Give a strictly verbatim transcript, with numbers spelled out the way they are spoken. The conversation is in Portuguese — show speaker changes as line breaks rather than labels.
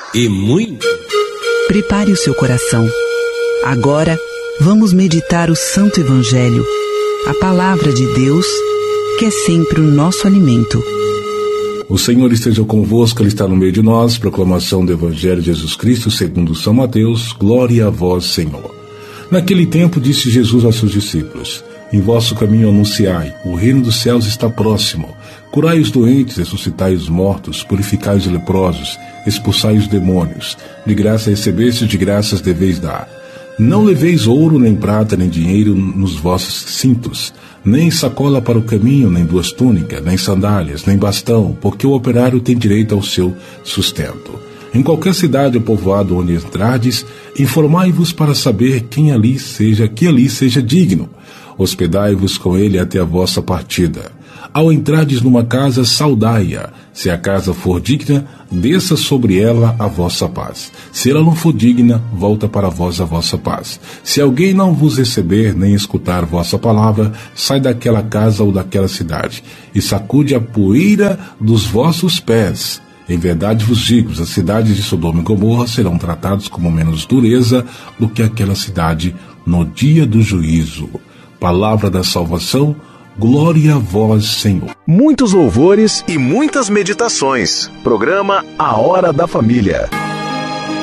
e muito.
Prepare o seu coração. Agora, vamos meditar o Santo Evangelho, a palavra de Deus, que é sempre o nosso alimento.
O Senhor esteja convosco, Ele está no meio de nós. Proclamação do Evangelho de Jesus Cristo segundo São Mateus. Glória a vós, Senhor. Naquele tempo disse Jesus aos seus discípulos: em vosso caminho anunciai, o reino dos céus está próximo. Curai os doentes, ressuscitai os mortos, purificai os leprosos, expulsai os demônios. De graça recebestes, de graças deveis dar. Não leveis ouro, nem prata, nem dinheiro nos vossos cintos, nem sacola para o caminho, nem duas túnicas, nem sandálias, nem bastão, porque o operário tem direito ao seu sustento. Em qualquer cidade ou povoado onde entrardes, informai-vos para saber quem ali seja, que ali seja digno. Hospedai-vos com ele até a vossa partida. Ao entrardes numa casa, saudai-a. Se a casa for digna, desça sobre ela a vossa paz. Se ela não for digna, volta para vós a vossa paz. Se alguém não vos receber, nem escutar vossa palavra, sai daquela casa ou daquela cidade, e sacude a poeira dos vossos pés. Em verdade vos digo, as cidades de Sodoma e Gomorra serão tratadas com menos dureza do que aquela cidade no dia do juízo. Palavra da salvação, glória a vós, Senhor.
Muitos louvores e muitas meditações. Programa A Hora da Família.